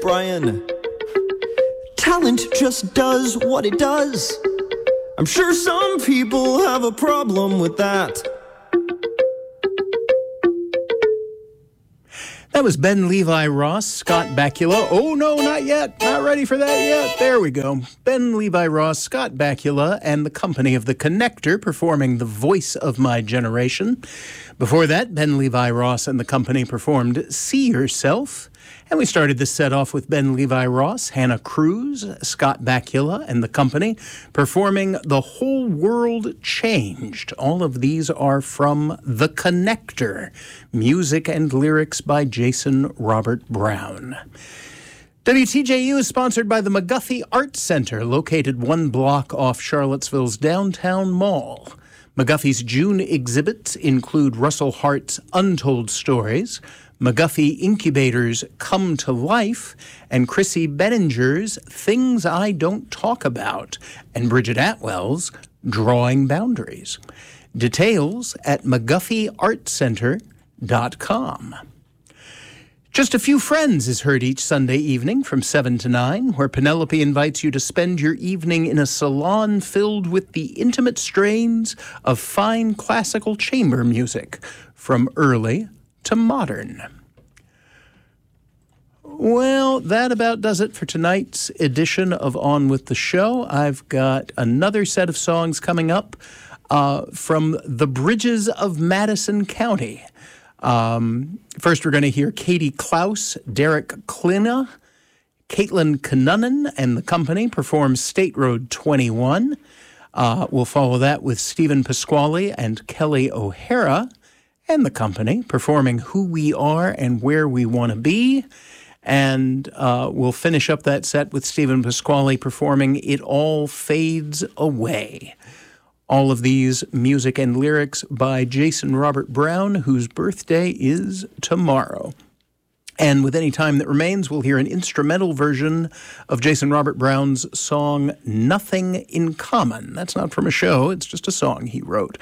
Brian. Talent just does what it does. I'm sure some people have a problem with that. That was Ben Levi Ross, Scott Bakula. Oh, no, not yet. Not ready for that yet. There we go. Ben Levi Ross, Scott Bakula, and the Company of the Connector performing The Voice of My Generation. Before that, Ben Levi Ross and the Company performed See Yourself. And we started this set off with Ben Levi Ross, Hannah Cruz, Scott Bakula, and the Company performing The Whole World Changed. All of these are from The Connector, music and lyrics by Jason Robert Brown. WTJU is sponsored by the McGuffey Art Center, located one block off Charlottesville's downtown mall. McGuffey's June exhibits include Russell Hart's Untold Stories, McGuffey Incubator's Come to Life, and Chrissy Bettinger's Things I Don't Talk About, and Bridget Atwell's Drawing Boundaries. Details at McGuffeyArtCenter.com. Just a Few Friends is heard each Sunday evening from 7 to 9, where Penelope invites you to spend your evening in a salon filled with the intimate strains of fine classical chamber music, from early to modern. Well, that about does it for tonight's edition of On With the Show. I've got another set of songs coming up from the Bridges of Madison County. First, we're going to hear Katie Klaus, Derek Klina, Caitlin Connunan, and the Company perform State Road 21. We'll follow that with Stephen Pasquale and Kelly O'Hara and the Company performing Who We Are and Where We Want to Be. And we'll finish up that set with Stephen Pasquale performing It All Fades Away. All of these music and lyrics by Jason Robert Brown, whose birthday is tomorrow. And with any time that remains, we'll hear an instrumental version of Jason Robert Brown's song, Nothing in Common. That's not from a show, it's just a song he wrote.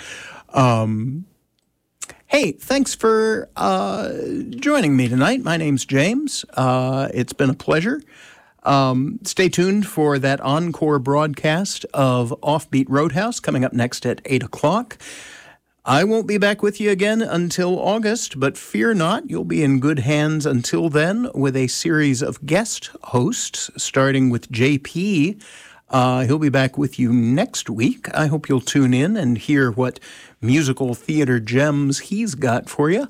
Hey, thanks for joining me tonight. My name's James. It's been a pleasure. Stay tuned for that encore broadcast of Offbeat Roadhouse coming up next at 8 o'clock. I won't be back with you again until August, but fear not, you'll be in good hands until then with a series of guest hosts, starting with JP. He'll be back with you next week. I hope you'll tune in and hear what musical theater gems he's got for you.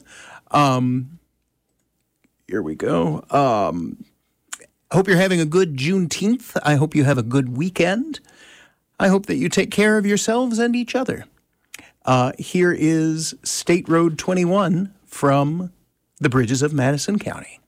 Here we go. I hope you're having a good Juneteenth. I hope you have a good weekend. I hope that you take care of yourselves and each other. Here is State Road 21 from the Bridges of Madison County.